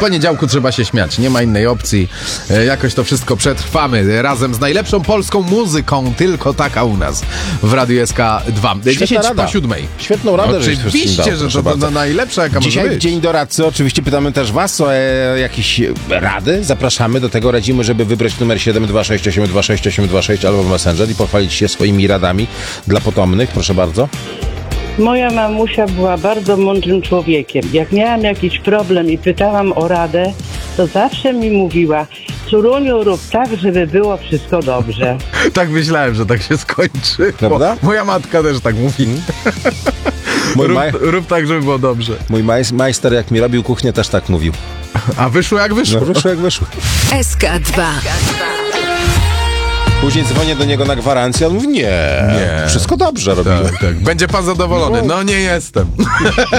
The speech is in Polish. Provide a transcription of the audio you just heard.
poniedziałku trzeba się śmiać, nie ma innej opcji. Jakoś to wszystko przetrwamy razem z najlepszą polską muzyką, tylko taka u nas w Radiu SK2. 10 po 7. Świetną radę, żeś Oczywiście, że to najlepsza, jaka Dzisiaj może być. Dzień Doradcy. Oczywiście pytamy też was o jakieś rady. Zapraszamy do tego. Radzimy, żeby wybrać numer 726826826 albo w Messenger i pochwalić się swoimi radami dla potomnych. Proszę bardzo. Moja mamusia była bardzo mądrym człowiekiem. Jak miałam jakiś problem i pytałam o radę, to zawsze mi mówiła: córuniu, rób tak, żeby było wszystko dobrze. Tak myślałem, że tak się skończy. Prawda? Moja matka też tak mówi. Rób tak, żeby było dobrze. Mój majster, jak mi robił kuchnię, też tak mówił. A wyszło jak wyszło. No, wyszło jak wyszło. SK2. Później dzwonię do niego na gwarancję, on mówi nie. Wszystko dobrze robiłem. Tak. Będzie pan zadowolony. No nie jestem.